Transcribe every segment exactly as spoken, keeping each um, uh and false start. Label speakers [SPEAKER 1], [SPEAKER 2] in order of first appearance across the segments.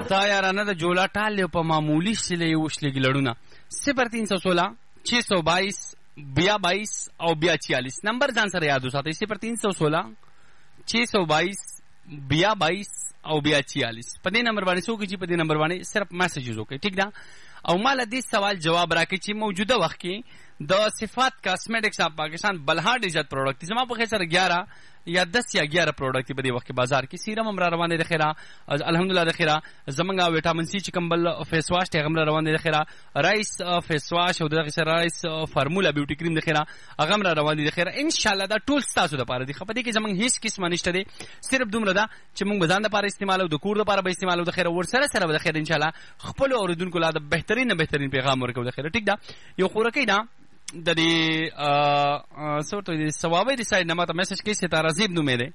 [SPEAKER 1] دا یارانه د جولا ټال له په معمولی سلی وشلګي لړونه صفر تین سو سولہ چھ سو بائیس بیا بائیس او بیا چھیالیس نمبر ځان سره یاد وساتئ صفر تین سو سولہ چھ سو بائیس بیا بائیس او بیا چھیالیس په دې نمبر باندې څوک چې په دې نمبر باندې صرف میسج وکړي ٹھیک ده او مال دې سوال جواب راکړي چې موجوده وخت کې د صفات کاسمیټکس اپ پاکستان بلهاډ عزت پروډکټ زما په خسر گیارہ یا دس یا گیارہ پروډکټ په دې وخت کې بازار کې سیرم هم را روان دي خیره الحمدلله د خیره زمونږه وټامین سی چې کمبل فیس واش ته هم را روان دي خیره رایس فیس واش او د خیره رایس فارمولا بیوټی کریم د خیره هغه هم را روان دي خیره ان شاء الله دا ټول تاسو د پاره دي خو په دې کې زمونږ هیڅ قسم نشته دي صرف دومره ده چې موږ بزان د پاره استعمال او د کور د پاره به استعمال او د خیره ور سره سره د خیره ان شاء الله خپل اوریدونکو لا د بهترین نه بهترین پیغام ورکو د خیره ټیک ده یو خورکې ده د دې سورته د ثوابي د سایډ نماته میسج کې ستاره زیب نو مې ده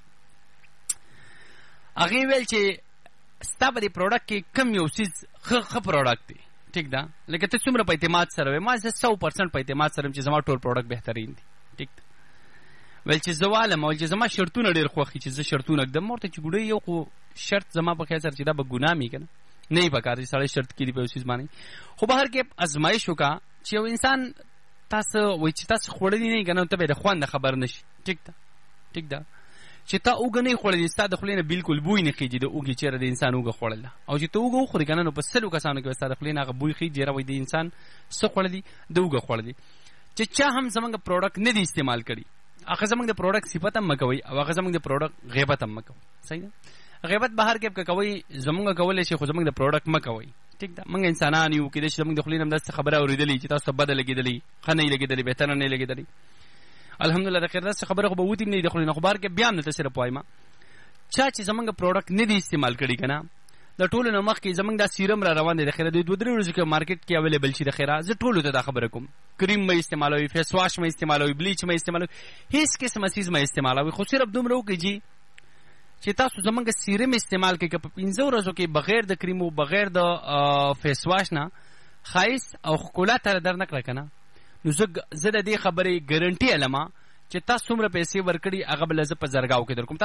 [SPEAKER 1] هغه ویل چې ستاسو د پروډکټ کې کم یو چیز خ خ پروډکټ دی ټیک ده لکه ته څومره په اعتماد سره ما زه سو پرسنټ په اعتماد سره چې زما ټول پروډکټ بهترین دی ټیک ده ول چې زواله مول چې زما شرطونه ډیر خوخي چې زه شرطونه اقدم مرته چې ګډي یو خو شرط زما په خیر سره چې دا به ګناه می کنه نه پکاره چې سړی شرط کړي په اوسې باندې خو بهر کې ازمایش وکا چې یو انسان تاسو وای چې تاسو خوړلې نه کنه ته به د خوند خبر نشي ټیک ده ټیک ده چې تا اوګنې خوړلې ستاسو خلینو بالکل بوی نه خېږي د اوګي چیرې د انسان اوګه خوړل او چې ته اوګه خوري کنه نو په سلو کسانو کې ستاسو خلینو هغه بوی خېږي راوي د انسان څه خوړلې د اوګه خوړلې چې چا هم زمونږ پروډکټ نه دی استعمال کړي هغه زمونږ د پروډکټ صفت هم مکوي او هغه زمونږ د پروډکټ غیبت هم مکوي صحیح ده غیبت بهر کې کوي زمونږ کولای شي خو زمونږ د پروډکټ مکوي ټیک ده موږ انسانان یو کې د زمونږ د خلینو د خبره اوریدلې چې تاسو بد لګیدلې خنه لګیدلې بهتر نه لګیدلې الحمدلله د خیر د خبره خو به وتی نه د خلینو خبر کې بیا نه تاسو پوایما چا چې زمونږ پروډکټ نه دی استعمال کړي کنه د ټولو نو مخ کې زمونږ د سیرم را روان دي د خیر د دوه درې ورځې کې مارکیټ کې اویلیبل شي د خیره زه ټولو ته دا خبره کوم کریم مې استعمالوي فیس واش مې استعمالوي بلیچ مې استعمالوي هیڅ قسم چیز مې استعمالوي خو صرف دومره وکړي چې تاسو زمونږ سیرم استعمال کوي په پنځه ورځو کې بغیر د کریم او بغیر د فیس واش نه خایس او خکولا تر در نه کړ کنه نو زه زه د دې خبرې ګارانټي علما چې تاسو څومره پیسې ورکړي هغه بل زه په زرګاو کې درکوم